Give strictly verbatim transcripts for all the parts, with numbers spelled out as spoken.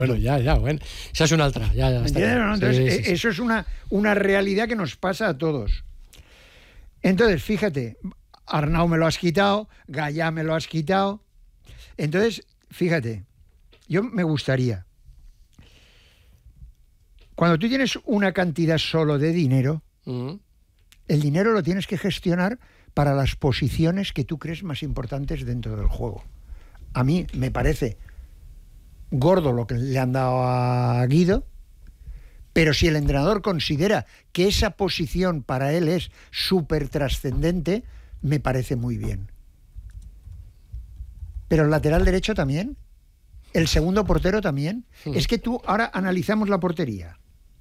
Bueno, ya, ya, bueno. Esa es una otra. Ya, ya, está ¿no? Entonces, sí, sí, sí. eso es una, una realidad que nos pasa a todos. Entonces, fíjate, Arnau me lo has quitado, Gallá me lo has quitado. Entonces, fíjate, yo me gustaría, cuando tú tienes una cantidad solo de dinero, uh-huh. el dinero lo tienes que gestionar para las posiciones que tú crees más importantes dentro del juego. A mí me parece gordo lo que le han dado a Guido, pero si el entrenador considera que esa posición para él es súper trascendente, me parece muy bien. Pero el lateral derecho también, el segundo portero también. Sí. Es que tú, ahora analizamos la portería.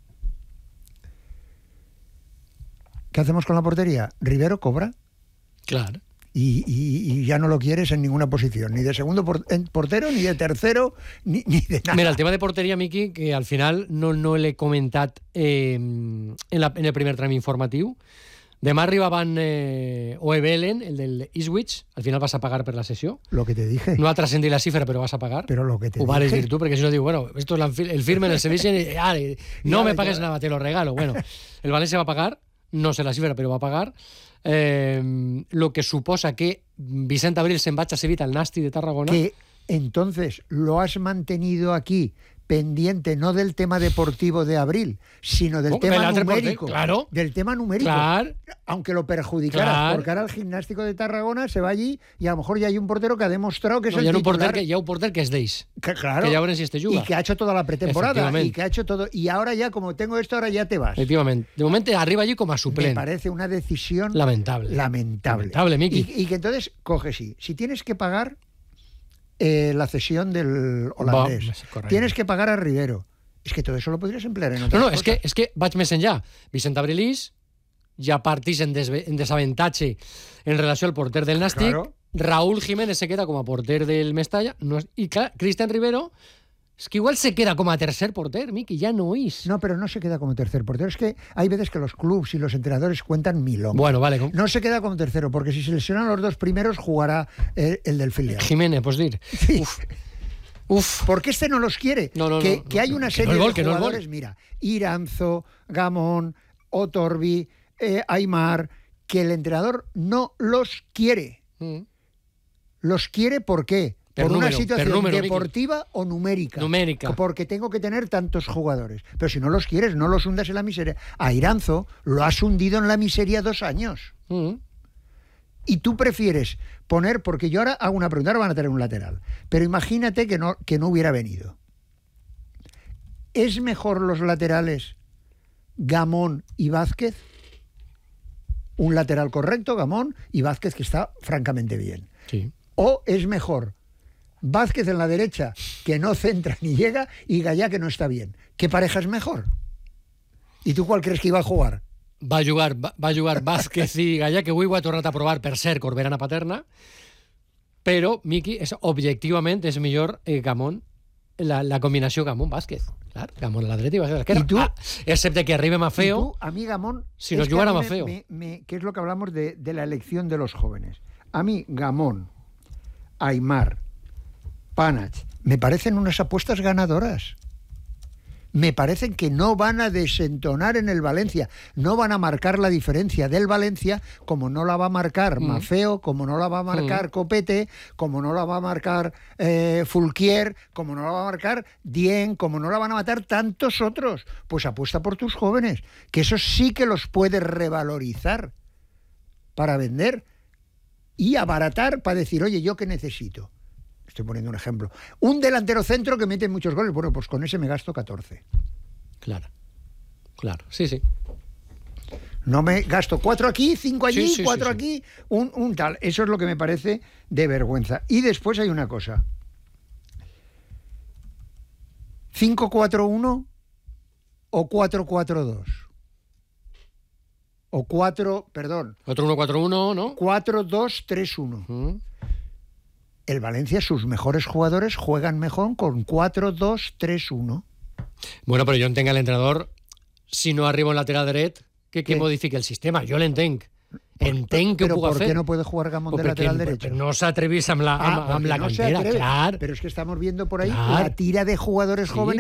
¿Qué hacemos con la portería? Rivero cobra. Claro. Y, y, y ya no lo quieres en ninguna posición, ni de segundo portero, ni de tercero, ni, ni de nada. Mira, el tema de portería, Miqui, que al final no, no l'he comentat eh, en, la, en el primer tram informatiu. Demà arribaven eh, Oebelen, el del Ipswich, al final vas a pagar per la sessió. Lo que te dije. No ha trascendido la cifra, però vas a pagar. Pero lo que te Ho dije. Ho vas dir tu, perquè si no diu, bueno, esto es el firme en el servicio y ah, no me pagues nada, te lo regalo. Bueno, el València va pagar, no sé la cifra, però va pagar. Eh, lo que suposa que Vicent Abril se'n vaig a Sevilla al Nasti de Tarragona. Que entonces lo has mantenido aquí pendiente no del tema deportivo de Abril, sino del oh, tema numérico. Porter, claro. Del tema numérico. Claro. Aunque lo perjudicara, claro. Porque ahora el Gimnástico de Tarragona se va allí y a lo mejor ya hay un portero que ha demostrado que no, es el un titular. Porter que, ya un porter que es d'ells. Que, claro. Que ya veurem si este juga. Y que ha hecho toda la pretemporada. Y que ha hecho todo. Y ahora ya, como tengo esto, ahora ya te vas. Efectivamente. De momento arriba allí como a suplente. Me parece una decisión lamentable. Lamentable. Lamentable, Miki. Y, y que entonces, coge sí. Si tienes que pagar eh, la cesión del holandés, Va, tienes que pagar a Rivero. Es que todo eso lo podrías emplear en otras No, no, cosas. és que, és que vaig més enllà. Vicent Abrilís ja partís en, desve, en desavantatge en relació al porter del Nàstic. Claro. Raúl Jiménez se queda com a porter del Mestalla. No, I clar, Cristian Rivero es que igual se queda como a tercer porter, Miki, ya no es. No, pero no se queda como tercer portero. Es que hay veces que los clubs y los entrenadores cuentan milón. Bueno, vale. No se queda como tercero, porque si se lesionan los dos primeros, jugará el, el del filial. Jiménez, pues dir. Sí. Uf. Uf. Porque este no los quiere. No, no, que, no, que no, hay una no, serie no gol, de jugadores, no mira, Iranzo, Gamón, Otorbi, eh, Aymar, que el entrenador no los quiere. Mm. ¿Los quiere por qué? Per por número, una situación número, deportiva Miki. o numérica. Numérica. Porque tengo que tener tantos jugadores. Pero si no los quieres, no los hundas en la miseria. A Iranzo lo has hundido en la miseria dos años. Mm. Y tú prefieres poner, porque yo ahora hago una pregunta, ahora van a tener un lateral, pero imagínate que no, que no hubiera venido. ¿Es mejor los laterales Gamón y Vázquez? Un lateral correcto, Gamón, y Vázquez que está francamente bien. Sí. ¿O es mejor Vázquez en la derecha, que no centra ni llega, y Gallá que no está bien? ¿Qué pareja es mejor? ¿Y tú cuál crees que iba a jugar? Va jugar, va, va jugar Vázquez i Gallà, que avui ho ha tornat a provar per ser Corberana Paterna, però, Miki, és, objectivament és millor eh, Gamón, la, la combinació Gamón-Vázquez. Clar, Gamón a la dreta i Vázquez a l'esquerra. Tú, ah, excepte que arribe Mafeo. Y tú, a mí Gamón, si nos jugara me, Mafeo. Me, me, que es lo que hablamos de, de la elección de los jóvenes. A mí Gamón, Aymar, Panach, me parecen unas apuestas ganadoras. Me parecen que no van a desentonar en el Valencia, no van a marcar la diferencia del Valencia, como no la va a marcar mm. Mafeo, como no la va a marcar mm. Copete, como no la va a marcar eh, Fulquier, como no la va a marcar Dien, como no la van a matar tantos otros. Pues apuesta por tus jóvenes, que esos sí que los puedes revalorizar para vender y abaratar para decir, oye, ¿yo qué necesito? Estoy poniendo un ejemplo. Un delantero centro que mete muchos goles. Bueno, pues con ese me gasto catorce. Claro, claro, sí, sí. No me gasto cuatro aquí, cinco allí, sí, sí, cuatro sí, aquí, sí. Un, un tal. Eso es lo que me parece de vergüenza. Y después hay una cosa. ¿cinco cuatro uno o cuatro cuatro dos? O cuatro, perdón. cuatro uno cuatro uno, ¿no? cuatro dos tres uno. Uh-huh. El Valencia, sus mejores jugadores juegan mejor con cuatro dos tres uno. Bueno, però jo entenc a l'entrenador, si no arriba un lateral dret, que, que modifiqui el sistema. Jo l'entenc. entenc que però ho puga per fer. què no puede jugar Gamón de Perquè- lateral perquè derecho? no s'atrevís amb la, amb, Ah, amb la porque no se cantera, atreve. clar. Pero es que estamos viendo por ahí Clar. la tira de jugadores Sí, jóvenes